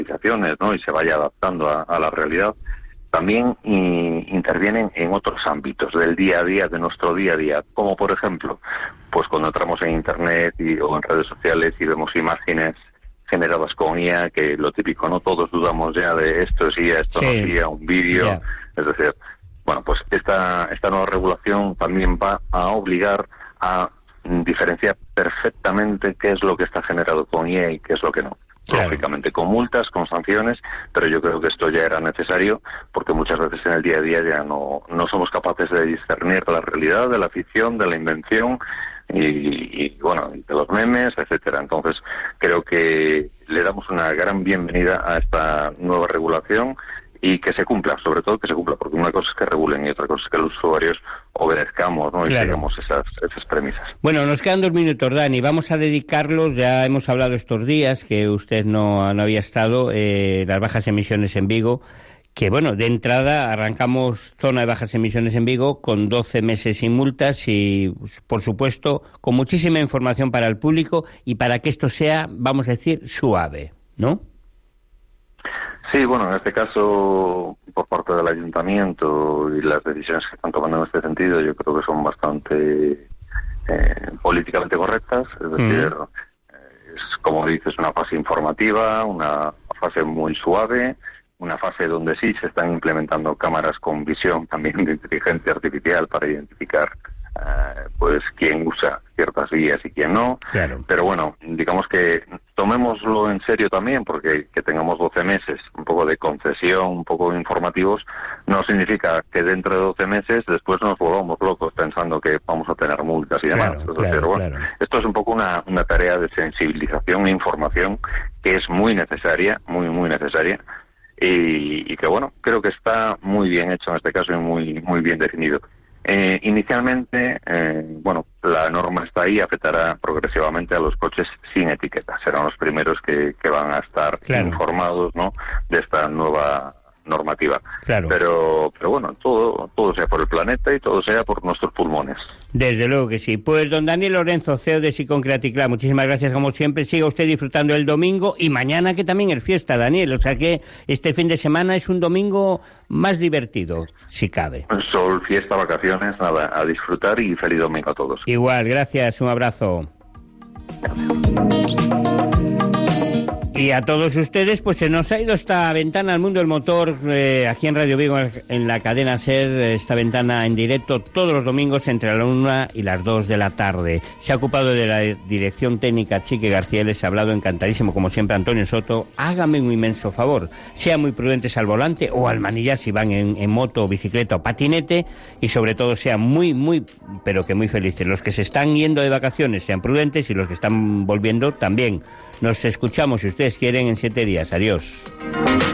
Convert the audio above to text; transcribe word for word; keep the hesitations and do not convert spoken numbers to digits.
actualizaciones, ¿no? Y se vaya adaptando a, a la realidad, también y, intervienen en otros ámbitos del día a día, de nuestro día a día, como por ejemplo, pues cuando entramos en Internet y, o en redes sociales y vemos imágenes generadas con I A, que lo típico, ¿no? Todos dudamos ya de esto es I A, esto sí. no es I A, un vídeo, yeah. Es decir, bueno, pues esta, esta nueva regulación también va a obligar a diferenciar perfectamente qué es lo que está generado con I A y qué es lo que no. Claro. Lógicamente con multas, con sanciones, pero yo creo que esto ya era necesario porque muchas veces en el día a día ya no, no somos capaces de discernir la realidad, de la ficción, de la invención y, y bueno, de los memes, etcétera. Entonces creo que le damos una gran bienvenida a esta nueva regulación y que se cumpla, sobre todo que se cumpla, porque una cosa es que regulen y otra cosa es que los usuarios obedezcamos, ¿no? Y claro. sigamos esas, esas premisas. Bueno, nos quedan dos minutos, Dani. Vamos a dedicarlos, ya hemos hablado estos días, que usted no, no había estado, eh, las bajas emisiones en Vigo, que bueno, de entrada arrancamos zona de bajas emisiones en Vigo con doce meses sin multas y, por supuesto, con muchísima información para el público y para que esto sea, vamos a decir, suave, ¿no? Sí, bueno, en este caso, por parte del ayuntamiento y las decisiones que están tomando en este sentido, yo creo que son bastante eh, políticamente correctas. Es decir, mm. es, como dices, una fase informativa, una fase muy suave, una fase donde sí se están implementando cámaras con visión también de inteligencia artificial para identificar Uh, pues quién usa ciertas vías y quién no, claro. Pero bueno, digamos que tomémoslo en serio también, porque que tengamos doce meses, un poco de concesión, un poco informativos, no significa que dentro de doce meses después nos volvamos locos pensando que vamos a tener multas y demás. Claro, es claro, decir, bueno, claro. Esto es un poco una, una tarea de sensibilización e información que es muy necesaria, muy, muy necesaria. Y, y que bueno, creo que está muy bien hecho en este caso y muy, muy bien definido. Eh, inicialmente, eh, bueno, la norma está ahí, afectará progresivamente a los coches sin etiqueta. Serán los primeros que, que van a estar claro. informados, ¿no?, de esta nueva normativa. Claro. Pero, pero bueno, todo, todo sea por el planeta y todo sea por nuestros pulmones. Desde luego que sí. Pues don Daniel Lorenzo, C E O de Siconcreaticlá, muchísimas gracias como siempre. Siga usted disfrutando el domingo y mañana que también es fiesta, Daniel. O sea que este fin de semana es un domingo más divertido, si cabe. Sol, fiesta, vacaciones, nada, a disfrutar y feliz domingo a todos. Igual, gracias, un abrazo. Gracias. Y a todos ustedes, pues se nos ha ido esta ventana al mundo del motor, eh, aquí en Radio Vigo, en la cadena SER, esta ventana en directo todos los domingos entre la una y las dos de la tarde. Se ha ocupado de la dirección técnica Chiqui García, les ha hablado encantadísimo, como siempre, Antonio Soto. Háganme un inmenso favor, sean muy prudentes al volante o al manillar si van en, en moto, bicicleta o patinete, y sobre todo sean muy, muy, pero que muy felices. Los que se están yendo de vacaciones sean prudentes y los que están volviendo también. Nos escuchamos, si ustedes quieren, en siete días. Adiós.